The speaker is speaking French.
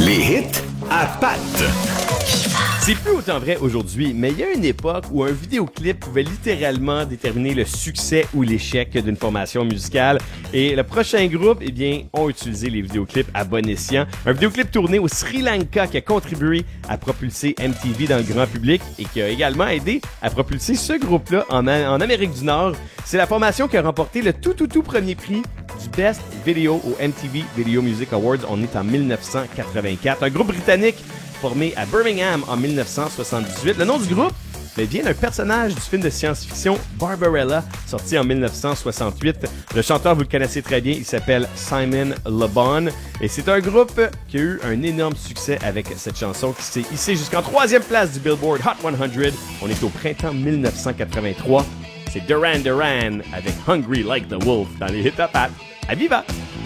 Les hits à Pat. C'est plus autant vrai aujourd'hui, mais il y a une époque où un vidéoclip pouvait littéralement déterminer le succès ou l'échec d'une formation musicale. Et le prochain groupe, eh bien, ont utilisé les vidéoclips à bon escient. Un vidéoclip tourné au Sri Lanka qui a contribué à propulser MTV dans le grand public et qui a également aidé à propulser ce groupe-là en Amérique du Nord. C'est la formation qui a remporté le tout premier prix du Best Video au MTV Video Music Awards. On est en 1984. Un groupe britannique formé à Birmingham en 1978. Le nom du groupe vient d'un personnage du film de science-fiction Barbarella, sorti en 1968. Le chanteur, vous le connaissez très bien, il s'appelle Simon Le Bon. Et c'est un groupe qui a eu un énorme succès avec cette chanson qui s'est hissée jusqu'en 3e place du Billboard Hot 100. On est au printemps 1983. C'est Duran Duran avec Hungry Like the Wolf dans les hits à Pat. À Viva!